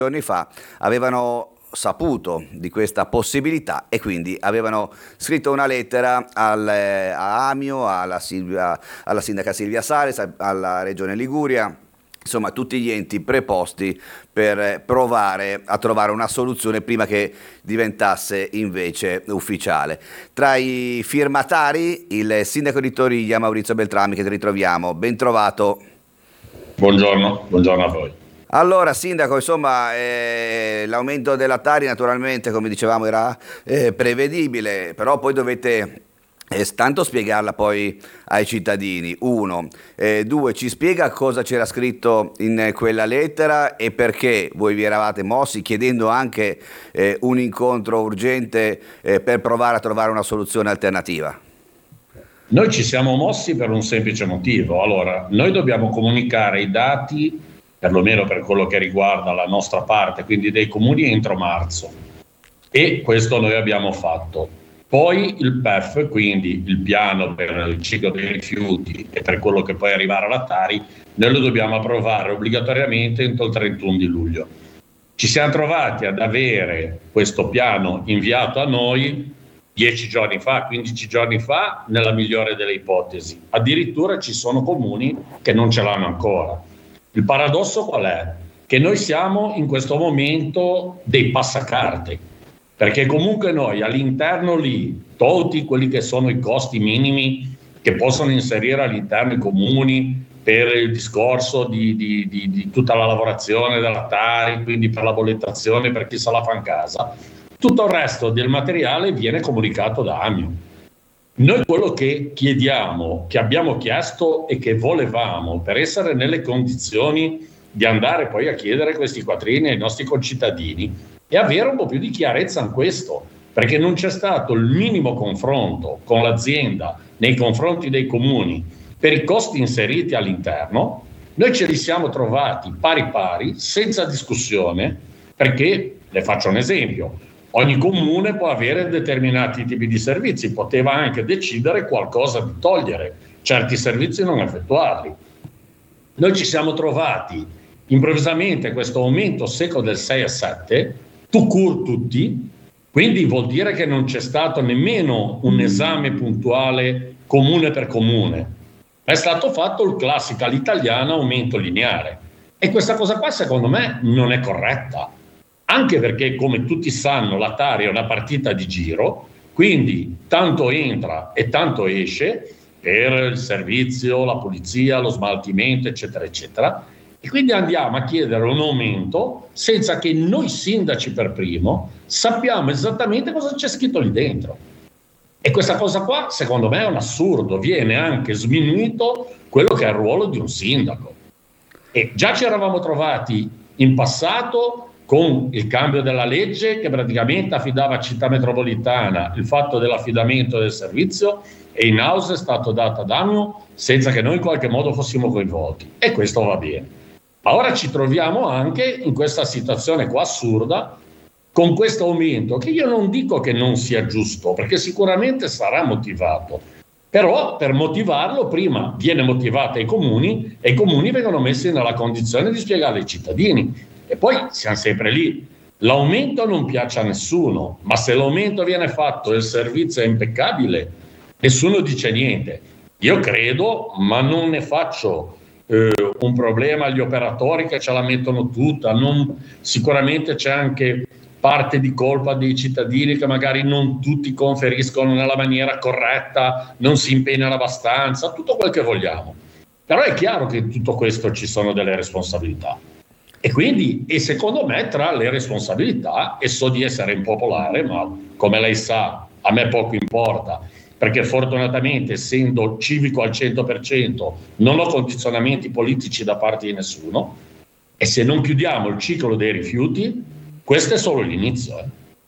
giorni fa avevano saputo di questa possibilità e quindi avevano scritto una lettera a Amio, alla sindaca Silvia Salis, alla Regione Liguria, insomma tutti gli enti preposti per provare a trovare una soluzione prima che diventasse invece ufficiale. Tra i firmatari il sindaco di Toriglia Maurizio Beltrami, che ritroviamo. Ben trovato. Buongiorno a voi. Allora, sindaco, insomma, l'aumento della Tari naturalmente, come dicevamo, era prevedibile, però poi dovete tanto spiegarla poi ai cittadini. Uno, due, ci spiega cosa c'era scritto in quella lettera e perché voi vi eravate mossi chiedendo anche un incontro urgente per provare a trovare una soluzione alternativa. Noi ci siamo mossi per un semplice motivo. Allora, noi dobbiamo comunicare i dati, perlomeno per quello che riguarda la nostra parte, quindi dei comuni, entro marzo. E questo noi abbiamo fatto. Poi il PEF, quindi il piano per il ciclo dei rifiuti e per quello che poi arriverà alla Tari, noi lo dobbiamo approvare obbligatoriamente entro il 31 di luglio. Ci siamo trovati ad avere questo piano inviato a noi 10 giorni fa, 15 giorni fa, nella migliore delle ipotesi. Addirittura ci sono comuni che non ce l'hanno ancora. Il paradosso qual è? Che noi siamo in questo momento dei passacarte, perché comunque noi all'interno lì, tolti quelli che sono i costi minimi che possono inserire all'interno i comuni per il discorso di tutta la lavorazione della Tari, quindi per la bollettazione per chi se la fa in casa, tutto il resto del materiale viene comunicato da Amio. Noi quello che chiediamo, che abbiamo chiesto e che volevamo per essere nelle condizioni di andare poi a chiedere questi quattrini ai nostri concittadini è avere un po' più di chiarezza in questo, perché non c'è stato il minimo confronto con l'azienda nei confronti dei comuni per i costi inseriti all'interno. Noi ce li siamo trovati pari pari, senza discussione, perché, le faccio un esempio, ogni comune può avere determinati tipi di servizi, poteva anche decidere qualcosa di togliere, certi servizi non effettuarli. Noi ci siamo trovati improvvisamente questo aumento secco del 6,7, tout court tutti, quindi vuol dire che non c'è stato nemmeno un esame puntuale comune per comune. È stato fatto il classico all'italiano aumento lineare e questa cosa qua secondo me non è corretta. Anche perché, come tutti sanno, la Tari è una partita di giro, quindi tanto entra e tanto esce per il servizio, la pulizia, lo smaltimento, eccetera, eccetera. E quindi andiamo a chiedere un aumento senza che noi sindaci per primo sappiamo esattamente cosa c'è scritto lì dentro. E questa cosa qua, secondo me, è un assurdo. Viene anche sminuito quello che è il ruolo di un sindaco. E già ci eravamo trovati in passato con il cambio della legge che praticamente affidava a Città Metropolitana il fatto dell'affidamento del servizio e in house è stato dato ad Amio senza che noi in qualche modo fossimo coinvolti, e questo va bene. Ma ora ci troviamo anche in questa situazione qua assurda con questo aumento che io non dico che non sia giusto, perché sicuramente sarà motivato, però per motivarlo prima viene motivato ai comuni e i comuni vengono messi nella condizione di spiegare ai cittadini. E poi siamo sempre lì, l'aumento non piace a nessuno, ma se l'aumento viene fatto e il servizio è impeccabile, nessuno dice niente. Io credo, ma non ne faccio un problema agli operatori che ce la mettono tutta, sicuramente c'è anche parte di colpa dei cittadini che magari non tutti conferiscono nella maniera corretta, non si impegnano abbastanza, tutto quel che vogliamo. Però è chiaro che in tutto questo ci sono delle responsabilità. E quindi, e secondo me, tra le responsabilità, e so di essere impopolare, ma come lei sa, a me poco importa, perché fortunatamente, essendo civico al 100%, non ho condizionamenti politici da parte di nessuno, e se non chiudiamo il ciclo dei rifiuti, questo è solo l'inizio.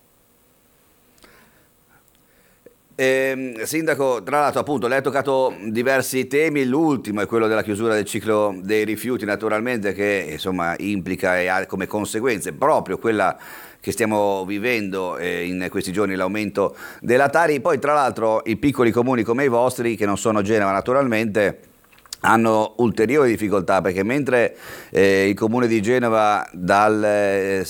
Sindaco, tra l'altro appunto lei ha toccato diversi temi, l'ultimo è quello della chiusura del ciclo dei rifiuti naturalmente, che insomma implica e ha come conseguenze proprio quella che stiamo vivendo in questi giorni, l'aumento della Tari. Poi tra l'altro i piccoli comuni come i vostri, che non sono Genova naturalmente, hanno ulteriori difficoltà, perché mentre il comune di Genova dal